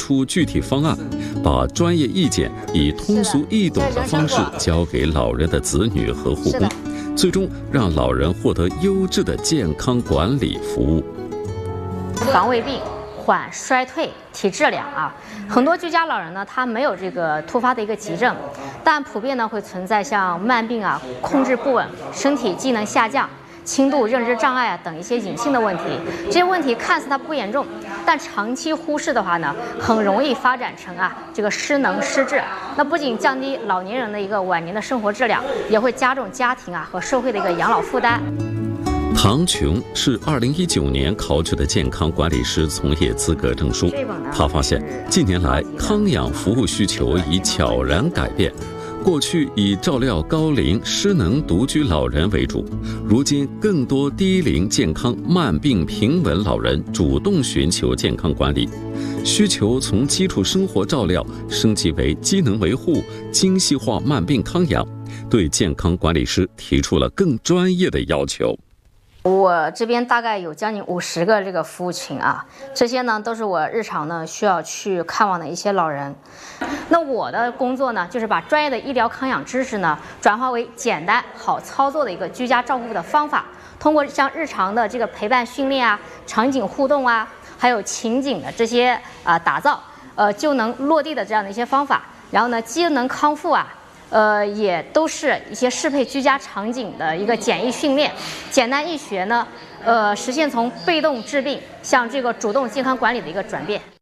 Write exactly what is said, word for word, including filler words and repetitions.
出具体方案，把专业意见以通俗易懂的方式交给老人的子女和护工，最终让老人获得优质的健康管理服务。 防胃病。 缓衰退、提质量啊，很多居家老人呢，他没有这个突发的一个急症，但普遍呢会存在像慢病啊、控制不稳、身体机能下降、轻度认知障碍啊等一些隐性的问题。这些问题看似它不严重，但长期忽视的话呢，很容易发展成啊这个失能失智。那不仅降低老年人的一个晚年的生活质量，也会加重家庭啊和社会的一个养老负担。 唐琼是二零一九年考取的健康管理师从业资格证书。他发现，近年来康养服务需求已悄然改变。过去以照料高龄失能独居老人为主，如今更多低龄健康慢病平稳老人主动寻求健康管理，需求从基础生活照料升级为机能维护、精细化慢病康养，对健康管理师提出了更专业的要求。 我这边大概有将近五十个这个服务群啊，这些呢都是我日常呢需要去看望的一些老人。那我的工作呢，就是把专业的医疗康养知识呢，转化为简单好操作的一个居家照护的方法。通过像日常的这个陪伴训练啊、场景互动啊，还有情景的这些啊、呃、打造，呃就能落地的这样的一些方法。然后呢，机能康复啊。 呃，也都是一些适配居家场景的一个简易训练，简单易学呢，呃，实现从被动治病向这个主动健康管理的一个转变。